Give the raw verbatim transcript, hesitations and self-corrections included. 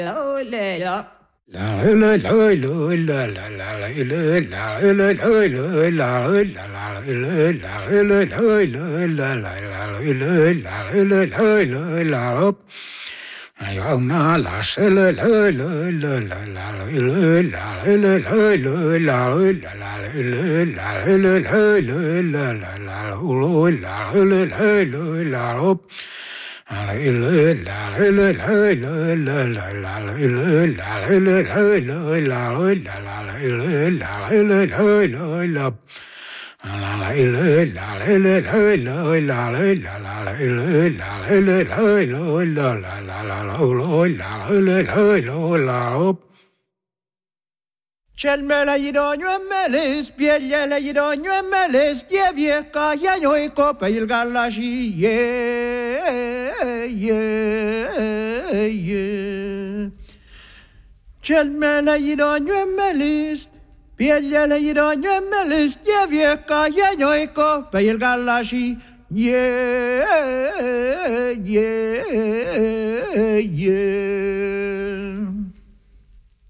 Una la se le le le le la la la le la le le le le la le la la le la le le le le la la la lo la le le le la lo la le la le le le le la la la le la le le le le la lo la la le la le le le le la la la la la la la la la la la la la la la la la Chelmele idonio emelis, pielele idonio emelis, dievieca iagnoi copeil gallaci, ye, ye, ye. Chelmele idonio emelis, pielele idonio emelis, dievieca iagnoi copeil gallaci, ye, ye, ye.